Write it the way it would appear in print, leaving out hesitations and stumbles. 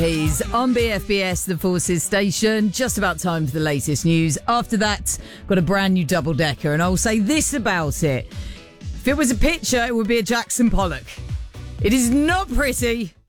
He's on BFBS, the Forces station. Just about time for the latest news. After that, got a brand new double-decker, and I'll say this about it. If it was a picture, it would be a Jackson Pollock. It is not pretty,